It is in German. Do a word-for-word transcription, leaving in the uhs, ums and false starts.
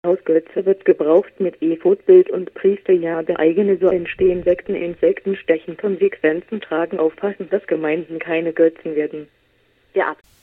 Hausgötze wird gebraucht mit Ephod-Bild und Priesterjade eigene, so entstehen Sekten, Insekten, Stechen, Konsequenzen tragen, aufpassen, dass Gemeinden keine Götzen werden. Der Ab